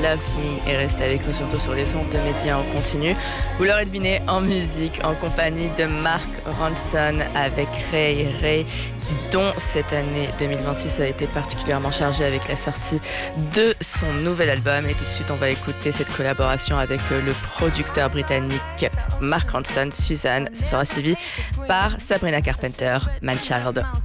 Love Me et restez avec nous surtout sur les ondes de Média en continu. Vous l'aurez deviné, en musique, en compagnie de Mark Ronson avec Ray Ray, dont cette année 2026 a été particulièrement chargée avec la sortie de son nouvel album. Et tout de suite, on va écouter cette collaboration avec le producteur britannique Mark Ronson, Suzanne. Ce sera suivi par Sabrina Carpenter, Man Child.